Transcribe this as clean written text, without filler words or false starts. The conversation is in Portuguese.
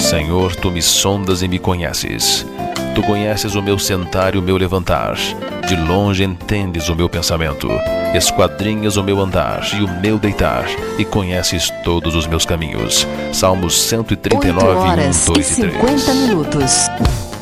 Senhor, tu me sondas e me conheces. Tu conheces o meu sentar e o meu levantar. De longe entendes o meu pensamento. Esquadrinhas o meu andar e o meu deitar, e conheces todos os meus caminhos. Salmos 139, 1, 2 e 3. 8 horas e 50 minutos.